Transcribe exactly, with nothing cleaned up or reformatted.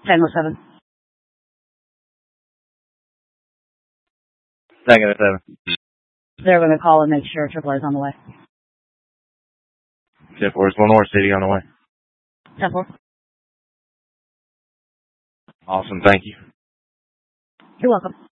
Tango seven. Tango seven. They're going to call and make sure Triple A's on the way. ten four is one North City on the way. ten four. Awesome, thank you. You're welcome.